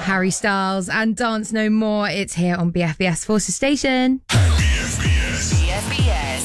Harry Styles and Dance No More. It's here on BFBS Forces Station. BFBS.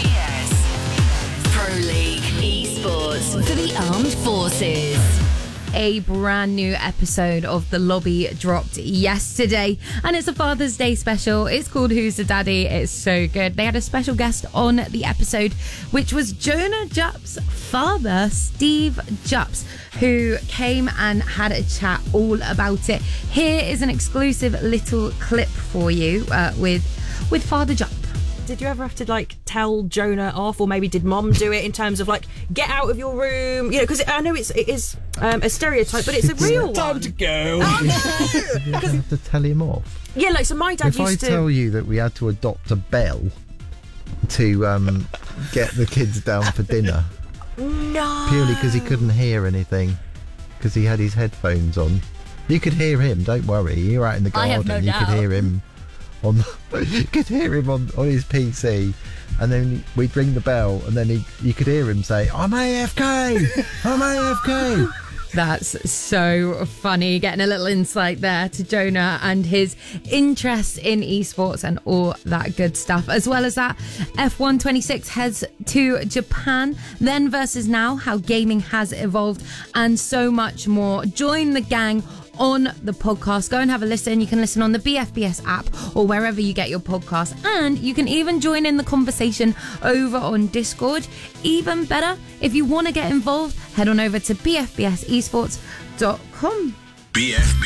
Pro League Esports for the Armed Forces. A brand new episode of The Lobby dropped yesterday, and it's a Father's Day special. It's called Who's the Daddy? It's so good. They had a special guest on the episode, which was Jonah Jupp's father, Steve Jupps, who came and had a chat all about it. Here is an exclusive little clip for you with Father Jupp. Did you ever have to tell Jonah off, or maybe did Mom do it in terms of get out of your room? You know, because I know it is a stereotype, but it's a real one. Time to go. Oh, no. You have to tell him off. Yeah, so my dad used to. If I tell you that we had to adopt a bell to get the kids down for dinner, No. purely because he couldn't hear anything, because he had his headphones on. You could hear him. Don't worry. You're out in the I garden. have no you could doubt. hear him. You could hear him on his PC, and then we'd ring the bell, and then you could hear him say, "I'm AFK, I'm AFK." That's so funny. Getting a little insight there to Jonah and his interest in esports and all that good stuff. As well as that, F1 26 heads to Japan, then versus now, how gaming has evolved, and so much more. Join the gang on the podcast. Go and have a listen. You can listen on the BFBS app or wherever you get your podcast, and you can even join in the conversation over on Discord. Even better, if you want to get involved, head on over to bfbsesports.com. BFBS.